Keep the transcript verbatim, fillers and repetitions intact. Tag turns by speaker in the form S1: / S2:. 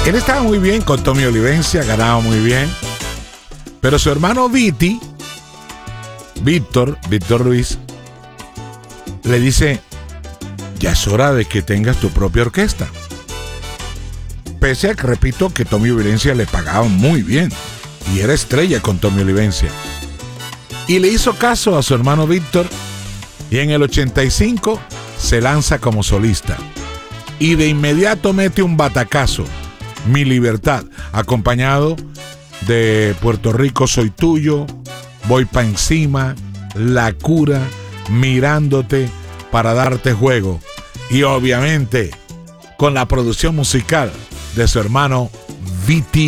S1: Él estaba muy bien con Tommy Olivencia, ganaba muy bien. Pero su hermano Viti, Víctor, Víctor Ruiz, le dice, ya es hora de que tengas tu propia orquesta. Pese a que, repito, que Tommy Olivencia le pagaba muy bien y era estrella con Tommy Olivencia. Y le hizo caso a su hermano Víctor y en el ochenta y cinco se lanza como solista. Y de inmediato mete un batacazo, Mi Libertad, acompañado de Puerto Rico Soy Tuyo, Voy pa' Encima, La Cura, Mirándote, Para Darte Juego. Y obviamente con la producción musical de su hermano Viti